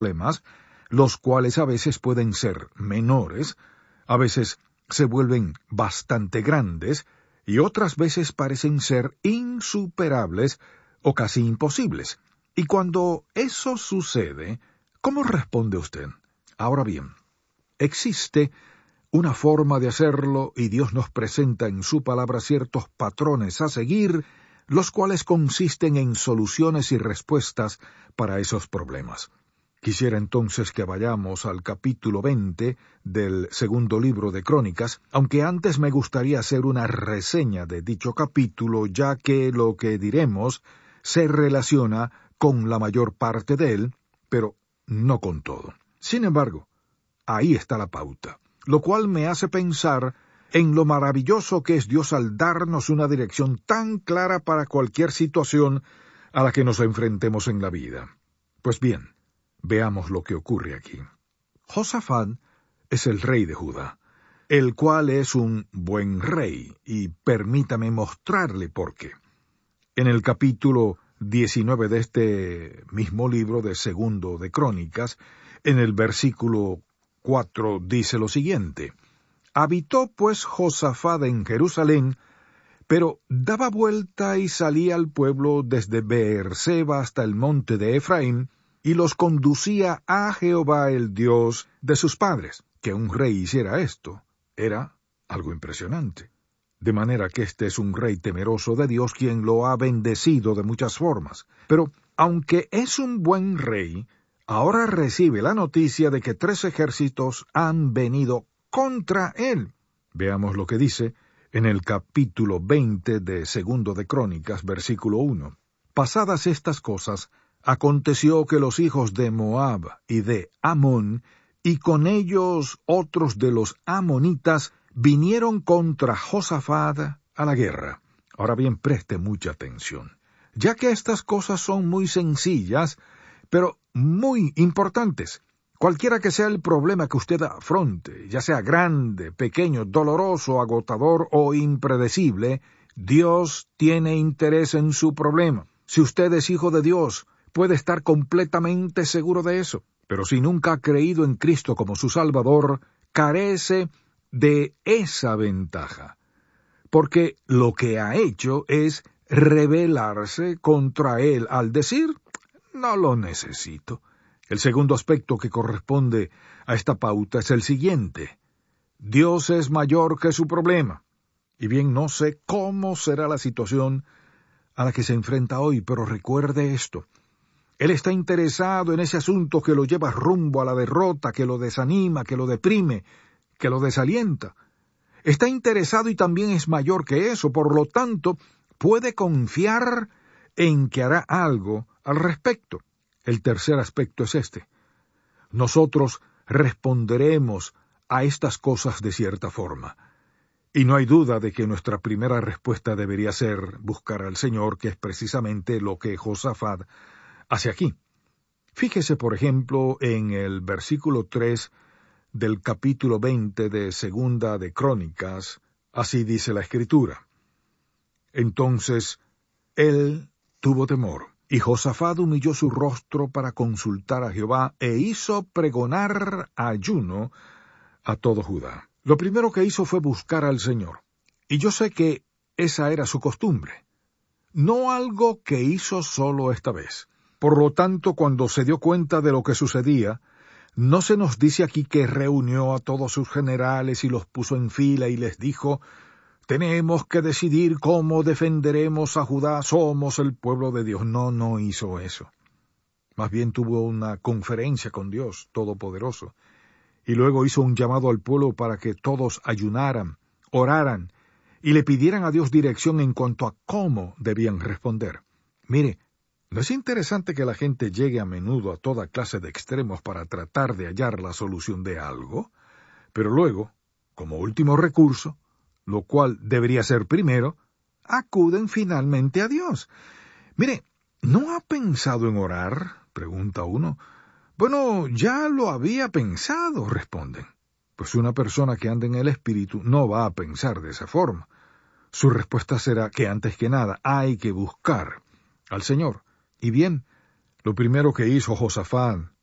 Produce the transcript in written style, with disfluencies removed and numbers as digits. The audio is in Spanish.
problemas, los cuales a veces pueden ser menores, a veces se vuelven bastante grandes, y otras veces parecen ser insuperables o casi imposibles. Y cuando eso sucede, ¿cómo responde usted? Ahora bien, existe una forma de hacerlo y Dios nos presenta en su palabra ciertos patrones a seguir, los cuales consisten en soluciones y respuestas para esos problemas. Quisiera entonces que vayamos al capítulo 20 del segundo libro de Crónicas, aunque antes me gustaría hacer una reseña de dicho capítulo, ya que lo que diremos se relaciona con la mayor parte de él, pero no con todo. Sin embargo, ahí está la pauta, lo cual me hace pensar en lo maravilloso que es Dios al darnos una dirección tan clara para cualquier situación a la que nos enfrentemos en la vida. Pues bien, veamos lo que ocurre aquí. Josafat es el rey de Judá, el cual es un buen rey, y permítame mostrarle por qué. En el capítulo 19 de este mismo libro de Segundo de Crónicas, en el versículo 4 dice lo siguiente: Habitó pues Josafat en Jerusalén, pero daba vuelta y salía al pueblo desde Beerseba hasta el monte de Efraín, y los conducía a Jehová el Dios de sus padres. Que un rey hiciera esto era algo impresionante. De manera que este es un rey temeroso de Dios, quien lo ha bendecido de muchas formas. Pero, aunque es un buen rey, ahora recibe la noticia de que 3 ejércitos han venido contra él. Veamos lo que dice en el capítulo 20 de Segundo de Crónicas, versículo 1. Pasadas estas cosas, aconteció que los hijos de Moab y de Amón, y con ellos otros de los amonitas, vinieron contra Josafat a la guerra. Ahora bien, preste mucha atención, ya que estas cosas son muy sencillas, pero muy importantes. Cualquiera que sea el problema que usted afronte, ya sea grande, pequeño, doloroso, agotador o impredecible, Dios tiene interés en su problema. Si usted es hijo de Dios, puede estar completamente seguro de eso. Pero si nunca ha creído en Cristo como su Salvador, carece de esa ventaja, porque lo que ha hecho es rebelarse contra él al decir: no lo necesito. El segundo aspecto que corresponde a esta pauta es el siguiente: Dios es mayor que su problema. Y bien, no sé cómo será la situación a la que se enfrenta hoy, pero recuerde esto: Él está interesado en ese asunto que lo lleva rumbo a la derrota, que lo desanima, que lo deprime, que lo desalienta. Está interesado y también es mayor que eso, por lo tanto, puede confiar en que hará algo al respecto. El tercer aspecto es este: nosotros responderemos a estas cosas de cierta forma. Y no hay duda de que nuestra primera respuesta debería ser buscar al Señor, que es precisamente lo que Josafat hace aquí. Fíjese, por ejemplo, en el versículo 3 del capítulo 20 de Segunda de Crónicas, así dice la Escritura: Entonces él tuvo temor, y Josafat humilló su rostro para consultar a Jehová, e hizo pregonar ayuno a todo Judá. Lo primero que hizo fue buscar al Señor, y yo sé que esa era su costumbre, no algo que hizo solo esta vez. Por lo tanto, cuando se dio cuenta de lo que sucedía, no se nos dice aquí que reunió a todos sus generales y los puso en fila y les dijo: tenemos que decidir cómo defenderemos a Judá, somos el pueblo de Dios. No hizo eso. Más bien tuvo una conferencia con Dios Todopoderoso, y luego hizo un llamado al pueblo para que todos ayunaran, oraran, y le pidieran a Dios dirección en cuanto a cómo debían responder. Mire, ¿no es interesante que la gente llegue a menudo a toda clase de extremos para tratar de hallar la solución de algo? Pero luego, como último recurso, lo cual debería ser primero, acuden finalmente a Dios. Mire, ¿no ha pensado en orar?, pregunta uno. Bueno, ya lo había pensado, responden. Pues una persona que anda en el Espíritu no va a pensar de esa forma. Su respuesta será que antes que nada hay que buscar al Señor. Y bien, lo primero que hizo Josafat